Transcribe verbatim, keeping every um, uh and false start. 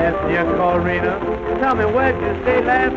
Yes, dear Corina. Tell me, where did you stay last